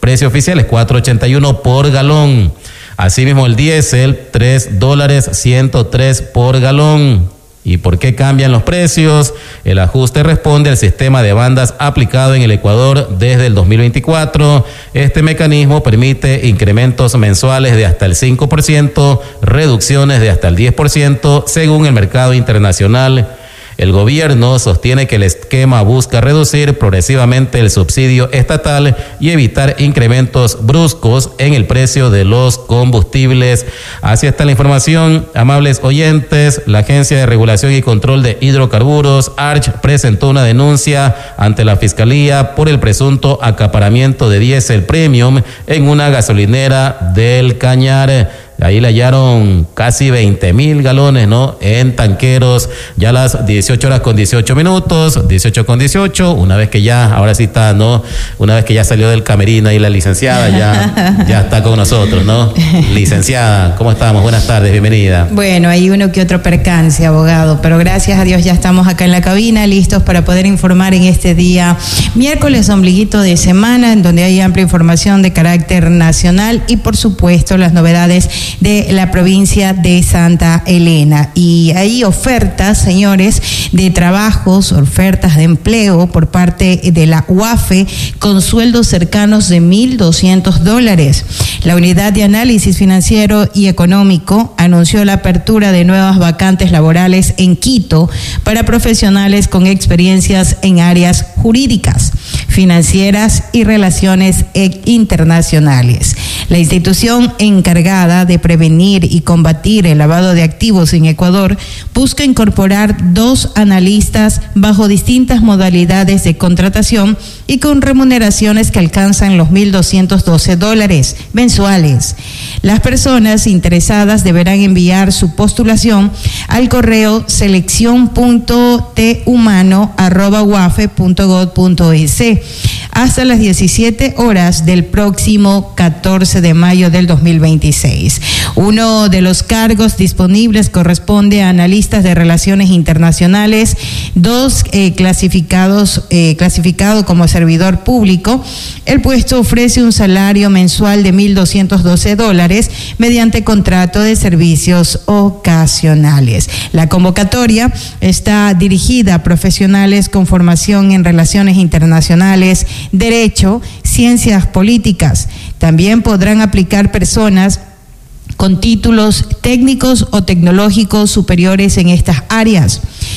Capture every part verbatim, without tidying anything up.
precio oficial es cuatro ochenta y uno por galón. Asimismo el diésel, tres dólares ciento tres por galón. ¿Y por qué cambian los precios? El ajuste responde al sistema de bandas aplicado en el Ecuador desde el dos mil veinticuatro. Este mecanismo permite incrementos mensuales de hasta el cinco por ciento, reducciones de hasta el diez por ciento, según el mercado internacional. El gobierno sostiene que el esquema busca reducir progresivamente el subsidio estatal y evitar incrementos bruscos en el precio de los combustibles. Así está la información, amables oyentes. La Agencia de Regulación y Control de Hidrocarburos, A R C H, presentó una denuncia ante la Fiscalía por el presunto acaparamiento de diésel premium en una gasolinera del Cañar. Ahí le hallaron casi veinte mil galones, ¿no? En tanqueros, ya a las dieciocho horas con dieciocho minutos, dieciocho con dieciocho, una vez que ya, ahora sí está, ¿no? Una vez que ya salió del camerino ahí la licenciada, ya, ya está con nosotros, ¿no? Licenciada, ¿cómo estamos? Buenas tardes, bienvenida. Bueno, hay uno que otro percance, abogado, pero gracias a Dios ya estamos acá en la cabina, listos para poder informar en este día, miércoles, ombliguito de semana, en donde hay amplia información de carácter nacional y, por supuesto, las novedades de la provincia de Santa Elena. Y hay ofertas, señores, de trabajos, ofertas de empleo por parte de la U A F E con sueldos cercanos de mil doscientos dólares. La Unidad de Análisis Financiero y Económico anunció la apertura de nuevas vacantes laborales en Quito para profesionales con experiencias en áreas jurídicas, financieras y relaciones internacionales. La institución encargada de prevenir y combatir el lavado de activos en Ecuador busca incorporar dos analistas bajo distintas modalidades de contratación y con remuneraciones que alcanzan los mil doscientos doce dólares mensuales. Las personas interesadas deberán enviar su postulación al correo selección punto t humano arroba u a f e punto gob punto e s hasta las diecisiete horas del próximo catorce de mayo del dos mil veintiséis. Uno de los cargos disponibles corresponde a analistas de relaciones internacionales, dos eh, clasificados, eh, clasificado como servidor público. El puesto ofrece un salario mensual de mil doscientos doce dólares mediante contrato de servicios ocasionales. La convocatoria está dirigida a profesionales con formación en relaciones internacionales, derecho, ciencias políticas. También podrán aplicar personas con títulos técnicos o tecnológicos superiores en estas áreas.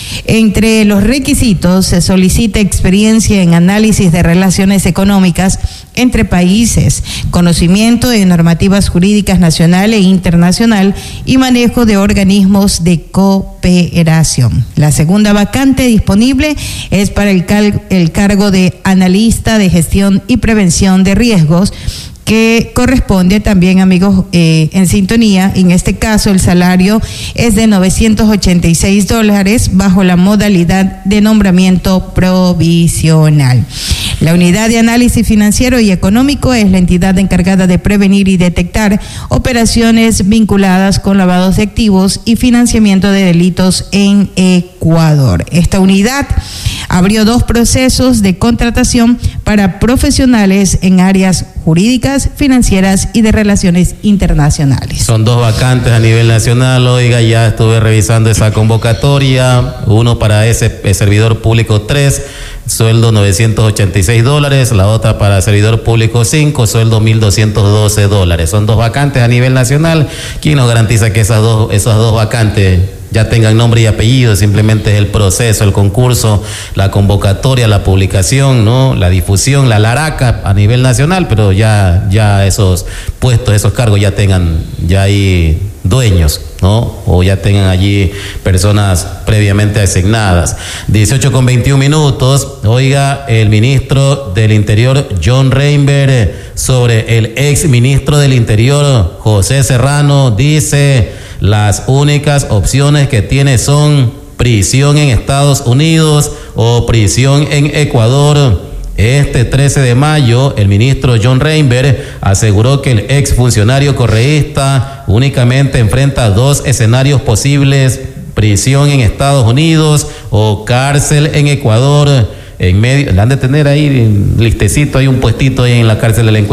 Entre los requisitos se solicita experiencia en análisis de relaciones económicas entre países, conocimiento de normativas jurídicas nacional e internacional y manejo de organismos de cooperación. La segunda vacante disponible es para el, cal- el cargo de analista de gestión y prevención de riesgos, que corresponde también, amigos, eh, en sintonía. En este caso, el salario es de novecientos ochenta y seis dólares bajo la modalidad de nombramiento provisional. La Unidad de Análisis Financiero y Económico es la entidad encargada de prevenir y detectar operaciones vinculadas con lavados de activos y financiamiento de delitos en Ecuador. Esta unidad abrió dos procesos de contratación para profesionales en áreas jurídicas, financieras y de relaciones internacionales. Son dos vacantes a nivel nacional. Oiga, ya estuve revisando esa convocatoria. Uno para ese servidor público tres, sueldo novecientos ochenta y seis dólares. La otra para servidor público cinco, sueldo mil doscientos doce dólares. Son dos vacantes a nivel nacional. ¿Quién nos garantiza que esas dos, esas dos vacantes ya tengan nombre y apellido? Simplemente es el proceso, el concurso, la convocatoria, la publicación, ¿no? La difusión, la laraca a nivel nacional, pero ya, ya esos puestos, esos cargos ya tengan, ya hay dueños, ¿no? O ya tengan allí personas previamente asignadas. dieciocho con veintiún minutos. Oiga, el ministro del Interior, John Reinberg, sobre el ex ministro del Interior, José Serrano, dice: las únicas opciones que tiene son prisión en Estados Unidos o prisión en Ecuador. Este trece de mayo, el ministro John Reinberg aseguró que el exfuncionario correísta únicamente enfrenta dos escenarios posibles: prisión en Estados Unidos o cárcel en Ecuador. En medio, le han de tener ahí listecito, hay un puestito ahí en la cárcel del Encuentro.